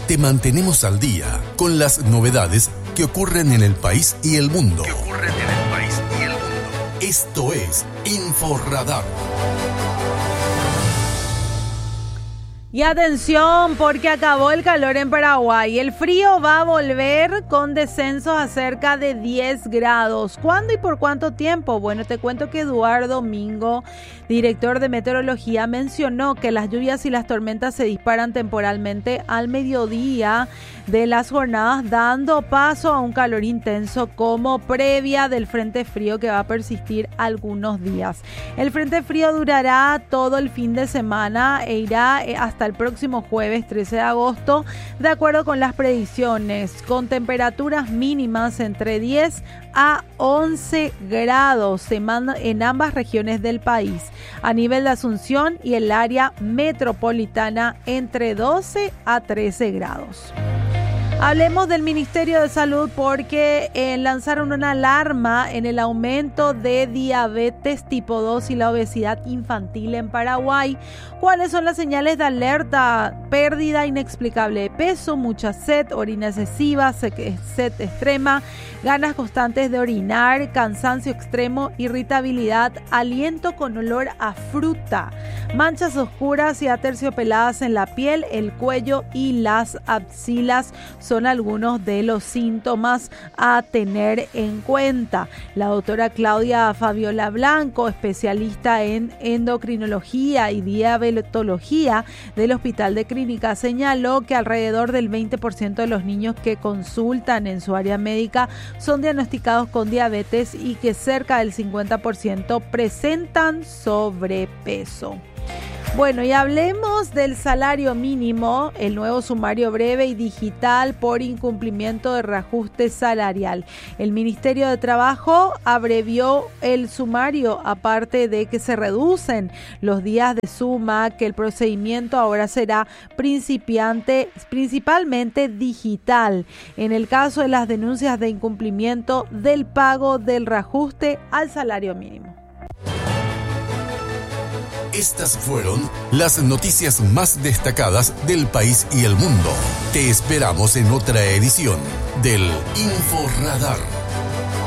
te mantenemos al día con las novedades que ocurren en el país y el mundo. Esto es InfoRadar. Y atención, porque acabó el calor en Paraguay. El frío va a volver con descensos a cerca de 10 grados. ¿Cuándo y por cuánto tiempo? Bueno, te cuento que Eduardo Mingo, director de meteorología, mencionó que las lluvias y las tormentas se disparan temporalmente al mediodía de las jornadas, dando paso a un calor intenso como previa del frente frío que va a persistir algunos días. El frente frío durará todo el fin de semana e irá hasta el próximo jueves 13 de agosto, de acuerdo con las predicciones, con temperaturas mínimas entre 10 a 11 grados en ambas regiones del país. A nivel de Asunción y el área metropolitana, entre 12 a 13 grados. Hablemos del Ministerio de Salud porque lanzaron una alarma en el aumento de diabetes tipo 2 y la obesidad infantil en Paraguay. ¿Cuáles son las señales de alerta? Pérdida inexplicable de peso, mucha sed, orina excesiva, sed extrema, ganas constantes de orinar, cansancio extremo, irritabilidad, aliento con olor a fruta, manchas oscuras y aterciopeladas en la piel, el cuello y las axilas son algunos de los síntomas a tener en cuenta. La doctora Claudia Fabiola Blanco, especialista en endocrinología y diabetología del Hospital de Clínica, señaló que alrededor del 20% de los niños que consultan en su área médica son diagnosticados con diabetes y que cerca del 50% presentan sobrepeso. Bueno, y hablemos del salario mínimo, el nuevo sumario breve y digital por incumplimiento de reajuste salarial. El Ministerio de Trabajo abrevió el sumario, aparte de que se reducen los días de suma, que el procedimiento ahora será principalmente digital. En el caso de las denuncias de incumplimiento del pago del reajuste al salario mínimo. Estas fueron las noticias más destacadas del país y el mundo. Te esperamos en otra edición del InfoRadar.